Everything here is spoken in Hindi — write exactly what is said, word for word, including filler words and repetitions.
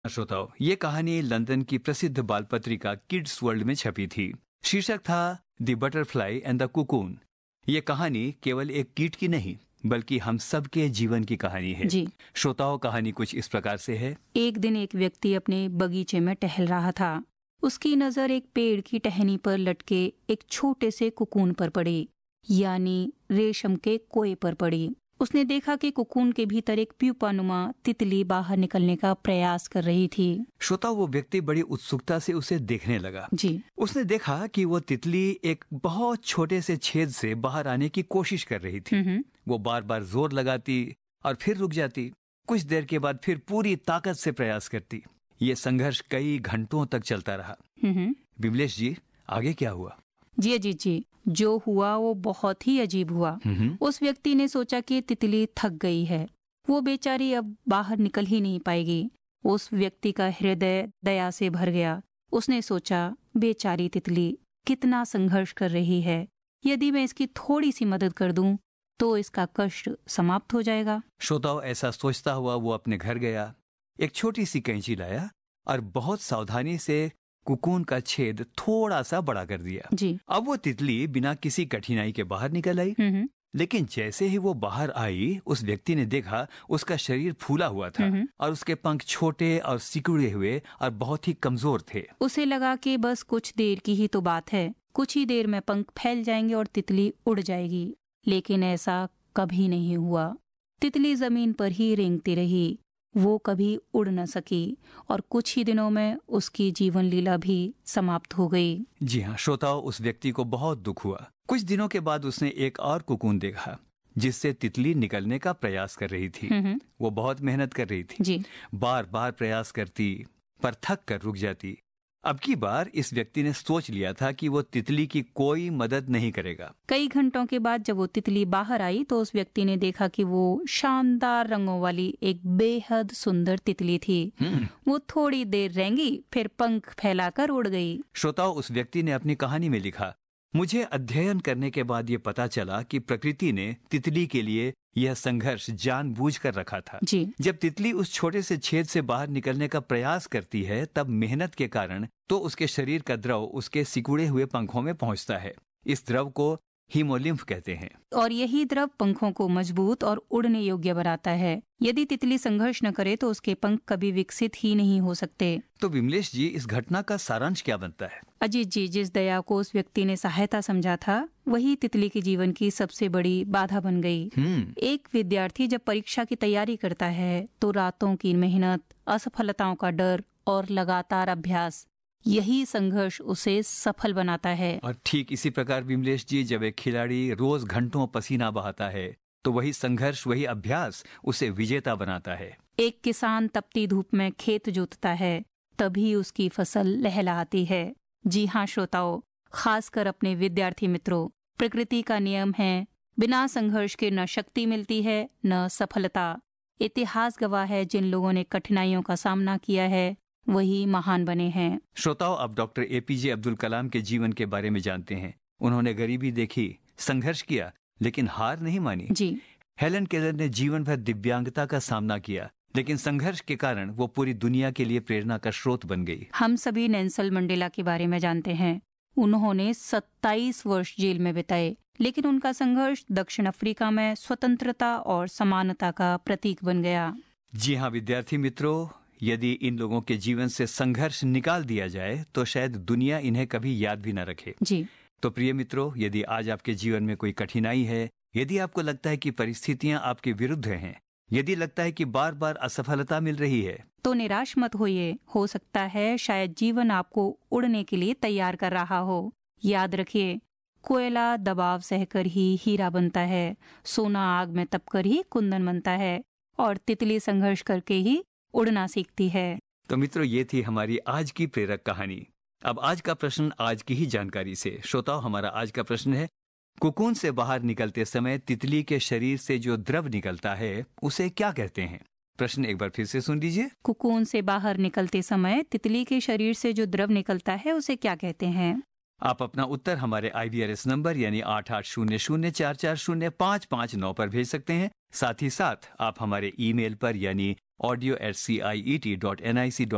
श्रोताओ, ये कहानी लंदन की प्रसिद्ध बाल पत्रिका किड्स वर्ल्ड में छपी थी। शीर्षक था the butterfly and the cocoon. ये कहानी केवल एक कीट की नहीं बल्कि हम सब के जीवन की कहानी है। जी। श्रोताओ, कहानी कुछ इस प्रकार से है। एक दिन एक व्यक्ति अपने बगीचे में टहल रहा था। उसकी नजर एक पेड़ की टहनी पर लटके एक छोटे से कुकून पर पड़ी, यानी रेशम के कोए पर पड़ी। उसने देखा कि कुकून के भीतर एक प्यूपानुमा तितली बाहर निकलने का प्रयास कर रही थी। श्रोताओ, वो व्यक्ति बड़ी उत्सुकता से उसे देखने लगा। जी। उसने देखा कि वो तितली एक बहुत छोटे से छेद से बाहर आने की कोशिश कर रही थी। हम्म। वो बार बार जोर लगाती और फिर रुक जाती। कुछ देर के बाद फिर पूरी ताकत से प्रयास करती। ये संघर्ष कई घंटों तक चलता रहा। हम्म। विमलेश जी, आगे क्या हुआ? जी अजीत जी, जो हुआ वो बहुत ही अजीब हुआ। हम्म। उस व्यक्ति ने सोचा कि तितली थक गई है, वो बेचारी अब बाहर निकल ही नहीं पाएगी। उस व्यक्ति का हृदय दया से भर गया। उसने सोचा, बेचारी तितली कितना संघर्ष कर रही है, यदि मैं इसकी थोड़ी सी मदद कर दूं तो इसका कष्ट समाप्त हो जाएगा। श्रोताओ, ऐसा सोचता हुआ वो अपने घर गया, एक छोटी सी कैंची लाया और बहुत सावधानी से कुकून का छेद थोड़ा सा बड़ा कर दिया। जी। अब वो तितली बिना किसी कठिनाई के बाहर निकल आई। हम्म। लेकिन जैसे ही वो बाहर आई, उस व्यक्ति ने देखा उसका शरीर फूला हुआ था हम्म। और उसके पंख छोटे और सिकुड़े हुए और बहुत ही कमजोर थे। उसे लगा कि बस कुछ देर की ही तो बात है, कुछ ही देर में पंख फैल जाएंगे और तितली उड़ जाएगी। लेकिन ऐसा कभी नहीं हुआ। तितली जमीन पर ही रेंगती रही। वो कभी उड़ न सकी और कुछ ही दिनों में उसकी जीवन लीला भी समाप्त हो गई। जी हाँ श्रोताओ, उस व्यक्ति को बहुत दुख हुआ। कुछ दिनों के बाद उसने एक और कुकून देखा जिससे तितली निकलने का प्रयास कर रही थी। हम्म। वो बहुत मेहनत कर रही थी। जी। बार बार प्रयास करती पर थक कर रुक जाती। अब की बार इस व्यक्ति ने सोच लिया था कि वो तितली की कोई मदद नहीं करेगा। कई घंटों के बाद जब वो तितली बाहर आई तो उस व्यक्ति ने देखा कि वो शानदार रंगों वाली एक बेहद सुंदर तितली थी। वो थोड़ी देर रेंगी, फिर पंख फैलाकर उड़ गई। श्रोताओ, उस व्यक्ति ने अपनी कहानी में लिखा, मुझे अध्ययन करने के बाद ये पता चला कि प्रकृति ने तितली के लिए यह संघर्ष जानबूझकर रखा था। जी। जब तितली उस छोटे से छेद से बाहर निकलने का प्रयास करती है, तब मेहनत के कारण तो उसके शरीर का द्रव उसके सिकुड़े हुए पंखों में पहुंचता है। इस द्रव को हीमोलिम्फ कहते हैं और यही द्रव पंखों को मजबूत और उड़ने योग्य बनाता है। यदि तितली संघर्ष न करे तो उसके पंख कभी विकसित ही नहीं हो सकते। तो विमलेश जी, इस घटना का सारांश क्या बनता है? अजीत जी, जिस दया को उस व्यक्ति ने सहायता समझा था, वही तितली के जीवन की सबसे बड़ी बाधा बन गई। एक विद्यार्थी जब परीक्षा की तैयारी करता है तो रातों की मेहनत, असफलताओं का डर और लगातार अभ्यास, यही संघर्ष उसे सफल बनाता है। और ठीक इसी प्रकार विमलेश जी, जब एक खिलाड़ी रोज घंटों पसीना बहाता है तो वही संघर्ष, वही अभ्यास उसे विजेता बनाता है। एक किसान तपती धूप में खेत जोतता है, तभी उसकी फसल लहलहाती है। जी हाँ श्रोताओं, खासकर अपने विद्यार्थी मित्रों, प्रकृति का नियम है, बिना संघर्ष के न शक्ति मिलती है न सफलता। इतिहास गवाह है, जिन लोगों ने कठिनाइयों का सामना किया है वही महान बने हैं। श्रोताओं, अब डॉक्टर एपीजे अब्दुल कलाम के जीवन के बारे में जानते हैं। उन्होंने गरीबी देखी, संघर्ष किया, लेकिन हार नहीं मानी। जी। हेलन केलर ने जीवन भर दिव्यांगता का सामना किया, लेकिन संघर्ष के कारण वो पूरी दुनिया के लिए प्रेरणा का स्रोत बन गई। हम सभी नेल्सन मंडेला के बारे में जानते हैं। उन्होंने सत्ताईस वर्ष जेल में बिताए, लेकिन उनका संघर्ष दक्षिण अफ्रीका में स्वतंत्रता और समानता का प्रतीक बन गया। जी हाँ विद्यार्थी मित्रों, यदि इन लोगों के जीवन से संघर्ष निकाल दिया जाए तो शायद दुनिया इन्हें कभी याद भी न रखे। जी। तो प्रिय मित्रों, यदि आज आपके जीवन में कोई कठिनाई है, यदि आपको लगता है कि परिस्थितियां आपके विरुद्ध हैं, यदि लगता है कि बार बार असफलता मिल रही है, तो निराश मत होइए। हो सकता है शायद जीवन आपको उड़ने के लिए तैयार कर रहा हो। याद रखिए, कोयला दबाव सहकर ही हीरा बनता है, सोना आग में तपकर ही कुंदन बनता है और तितली संघर्ष करके ही उड़ना सीखती है। तो मित्रों, ये थी हमारी आज की प्रेरक कहानी। अब आज का प्रश्न आज की ही जानकारी से। श्रोताओं, हमारा आज का प्रश्न है, कुकून से बाहर निकलते समय तितली के शरीर से जो द्रव निकलता है उसे क्या कहते हैं? प्रश्न एक बार फिर से सुन लीजिए। कुकून से बाहर निकलते समय तितली के शरीर से जो द्रव निकलता है उसे क्या कहते हैं? आप अपना उत्तर हमारे आई बी आर एस नंबर यानी आठ आठ शून्य शून्य चार चार शून्य पाँच पाँच नौ पर भेज सकते हैं। साथ ही साथ आप हमारे ईमेल पर यानी ऑडियो एट सी आई ई टी डॉट एन आई सी